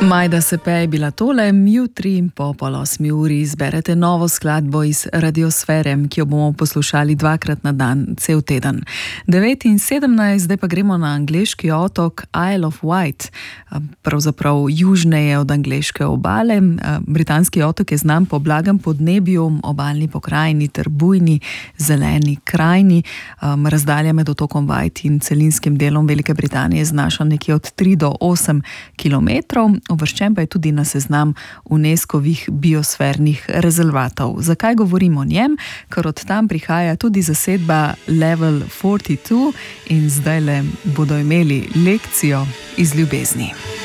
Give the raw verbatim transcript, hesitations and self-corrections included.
Majda Sepe je bila tole, jutri po pol osmi uri izberete novo skladbo iz Radiosfere, ki jo bomo poslušali dvakrat na dan, cel teden. devet in sedemnajst, zdaj pa gremo na angleški otok Isle of Wight, pravzaprav južneje od angleške obale. Britanski otok je znan po blagem podnebju, obalni pokrajini ter bujni zeleni krajini. Razdalja med otokom Wight in celinskim delom Velike Britanije znaša nekje od tri do osem kilometrov. Uvrščen pa je tudi na seznam UNESCOvih biosfernih rezervatov. Zakaj govorimo o njem? Ker od tam prihaja tudi zasedba Level štirideset dva in zdajle bodo imeli lekcijo iz ljubezni.